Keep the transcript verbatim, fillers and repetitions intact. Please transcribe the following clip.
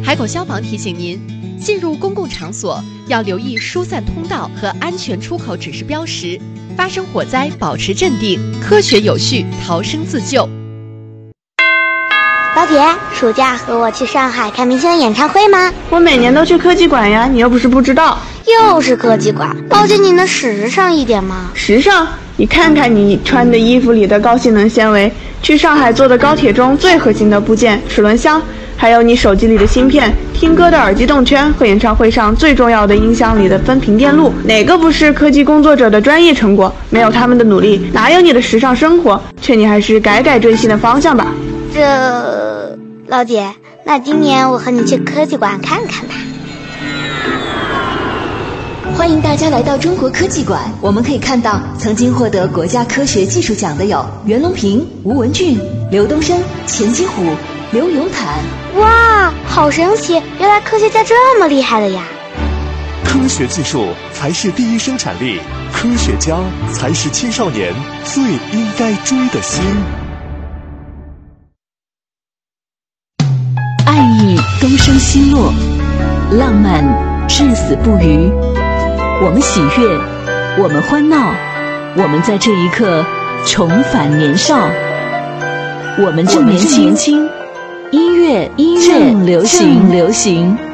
海口消防提醒您，进入公共场所要留意疏散通道和安全出口指示标识，发生火灾保持镇定，科学有序逃生自救。 老铁，暑假和我去上海看明星演唱会吗？ 我每年都去科技馆呀，你又不是不知道。 又是科技馆，老姐你能时尚一点吗？ 时尚？你看看你穿的衣服里的高性能纤维，去上海坐的高铁中最核心的部件齿轮箱，还有你手机里的芯片，听歌的耳机动圈和演唱会上最重要的音箱里的分频电路，哪个不是科技工作者的专业成果？没有他们的努力，哪有你的时尚生活？劝你还是改改追星的方向吧。 这，老姐，那今年我和你去科技馆看看吧。 欢迎大家来到中国科技馆，我们可以看到曾经获得国家科学技术奖的有袁隆平、吴文俊、刘东升、钱金虎、刘永坦。 哇，好神奇，原来科学家这么厉害的呀。 科学技术才是第一生产力，科学家才是青少年最应该追的星。 爱意东升西落，浪漫至死不渝。我们喜悦，我们欢闹，我们在这一刻重返年少。我们正年轻，音乐音乐正流行流行。